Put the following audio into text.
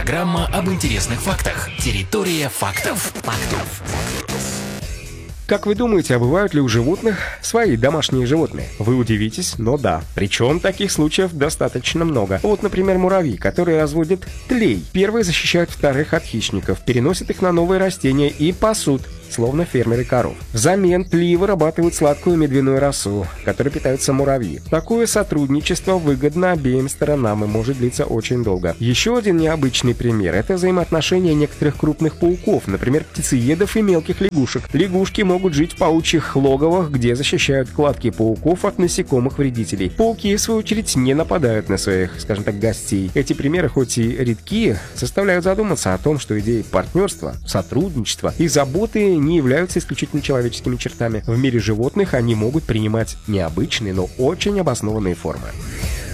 Программа об интересных фактах. Территория фактов. Как вы думаете, а бывают ли у животных свои домашние животные? Вы удивитесь, но да. Причем таких случаев достаточно много. Вот, например, муравьи, которые разводят тлей. Первые защищают вторых от хищников, переносят их на новые растения и пасут, словно фермеры коров. Взамен тли вырабатывают сладкую медвяную росу, которой питаются муравьи. Такое сотрудничество выгодно обеим сторонам и может длиться очень долго. Еще один необычный пример – это взаимоотношения некоторых крупных пауков, например, птицеедов и мелких лягушек. Лягушки могут жить в паучьих логовах, где защищают кладки пауков от насекомых-вредителей. Пауки, в свою очередь, не нападают на своих, скажем так, гостей. Эти примеры, хоть и редкие, заставляют задуматься о том, что идеи партнерства, сотрудничества и заботы не являются исключительно человеческими чертами. В мире животных они могут принимать необычные, но очень обоснованные формы.